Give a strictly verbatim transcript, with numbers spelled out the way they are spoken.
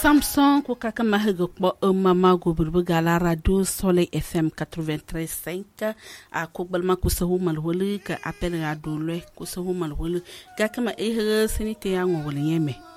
Samson ko kaka mahiga po mama go burbuga la radio Soleil F M quatre-vingt-treize cinq a ko balma ko sahu malwali ka appel radio le ko sahu malwali ka kama eh senite ya ngol yeme